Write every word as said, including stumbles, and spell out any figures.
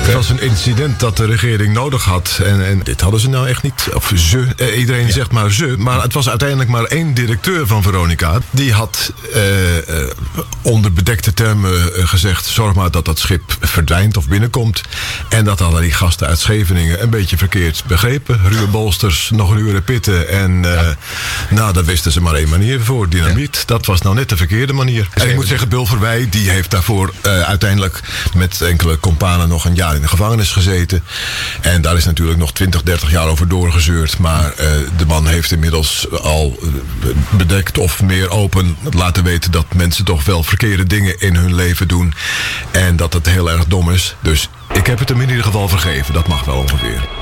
Het was een incident dat de regering nodig had. En, en dit hadden ze nou echt niet. Of ze, eh, iedereen ja. zegt maar ze. Maar het was uiteindelijk maar één directeur van Veronica. Die had eh, eh, onder bedekte termen eh, gezegd... zorg maar dat dat schip verdwijnt of binnenkomt. En dat hadden die gasten uit Scheveningen een beetje verkeerd begrepen. Ruwe bolsters, nog ruwere pitten. En uh, ja. nou, daar wisten ze maar één manier voor. Dynamiet. Ja. Dat was nou net de verkeerde manier. En ik moet zeggen, Bul Verwij, die heeft daarvoor uh, uiteindelijk met enkele companen nog een jaar in de gevangenis gezeten. En daar is natuurlijk nog twintig, dertig jaar over doorgezeurd. Maar uh, de man heeft inmiddels al bedekt of meer open laten weten dat mensen toch wel verkeerde dingen in hun leven doen. En dat het heel erg dom is. Dus ik heb het hem in ieder geval vergeven. Dat mag wel ongeveer.